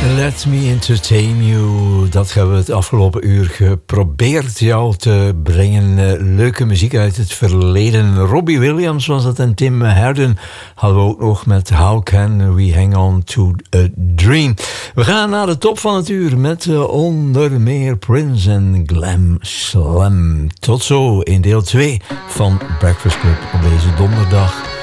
Let me entertain you. Dat hebben we het afgelopen uur geprobeerd jou te brengen. Leuke muziek uit het verleden. Robbie Williams was het en Tim Herden hadden we ook nog met How Can We Hang On To A Dream. We gaan naar de top van het uur met onder meer Prince en Glam Slam. Tot zo in deel 2 van Breakfast Club op deze donderdag.